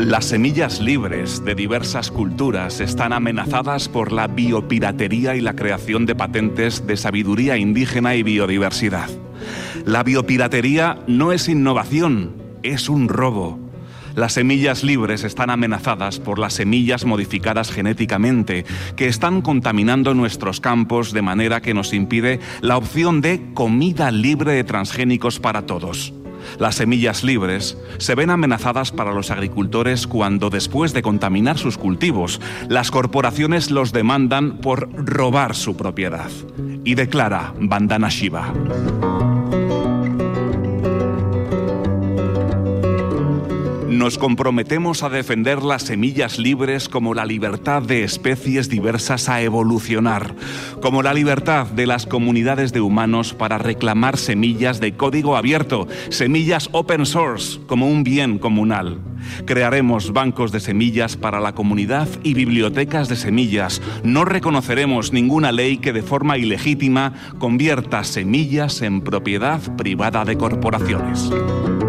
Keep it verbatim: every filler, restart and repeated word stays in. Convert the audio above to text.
Las semillas libres de diversas culturas están amenazadas por la biopiratería y la creación de patentes de sabiduría indígena y biodiversidad. La biopiratería no es innovación, es un robo. Las semillas libres están amenazadas por las semillas modificadas genéticamente, que están contaminando nuestros campos de manera que nos impide la opción de comida libre de transgénicos para todos. Las semillas libres se ven amenazadas para los agricultores cuando, después de contaminar sus cultivos, las corporaciones los demandan por robar su propiedad. Y declara Vandana Shiva. Nos comprometemos a defender las semillas libres como la libertad de especies diversas a evolucionar, como la libertad de las comunidades de humanos para reclamar semillas de código abierto, semillas open source como un bien comunal. Crearemos bancos de semillas para la comunidad y bibliotecas de semillas. No reconoceremos ninguna ley que de forma ilegítima convierta semillas en propiedad privada de corporaciones.